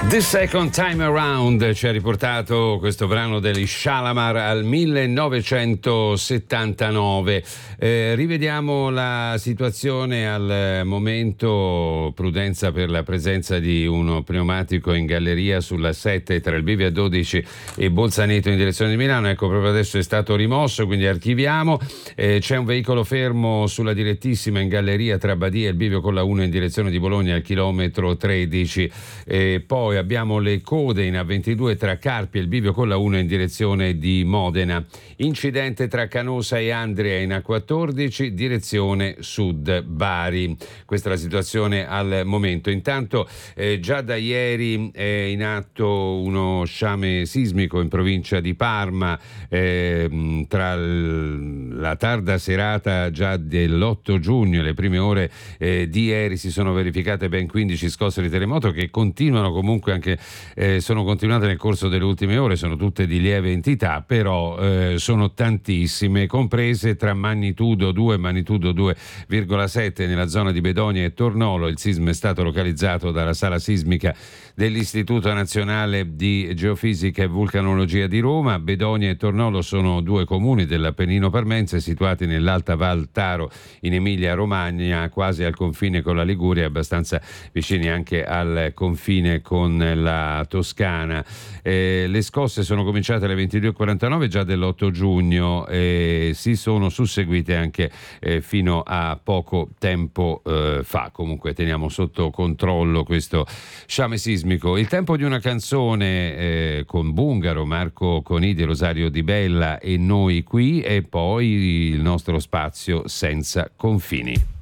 The Second Time Around ci ha riportato questo brano degli Shalamar al 1979. Rivediamo la situazione al momento. Prudenza per la presenza di uno pneumatico in galleria sulla 7 tra il Bivio a 12 e Bolzaneto in direzione di Milano. Ecco, proprio adesso è stato rimosso, quindi archiviamo. C'è un veicolo fermo sulla direttissima in galleria tra Badia e il Bivio con la 1 in direzione di Bologna al chilometro 13. Poi abbiamo le code in A22 tra Carpi e il Bivio con la 1 in direzione di Modena. Incidente tra Canosa e Andria in A14 direzione sud Bari. Questa è la situazione al momento. Intanto già da ieri è in atto uno sciame sismico in provincia di Parma, tra la tarda serata già dell'8 giugno e le prime ore di ieri si sono verificate ben 15 scosse di terremoto che continuano comunque anche, sono continuate nel corso delle ultime ore, sono tutte di lieve entità, però sono tantissime, comprese tra magnitudo 2 e magnitudo 2,7 nella zona di Bedonia e Tornolo. Il sisma è stato localizzato dalla sala sismica dell'Istituto Nazionale di Geofisica e Vulcanologia di Roma. Bedonia e Tornolo sono due comuni dell'Appennino parmense situati nell'Alta Val Taro in Emilia-Romagna, quasi al confine con la Liguria, abbastanza vicini anche al confine con la Toscana. Le scosse sono cominciate alle 22:49 già dell'8 giugno e si sono susseguite anche fino a poco tempo fa. Comunque teniamo sotto controllo questo sciame sismico. Il tempo di una canzone con Bungaro, Marco Conidi, Rosario Di Bella e Noi qui, e poi il nostro spazio senza confini.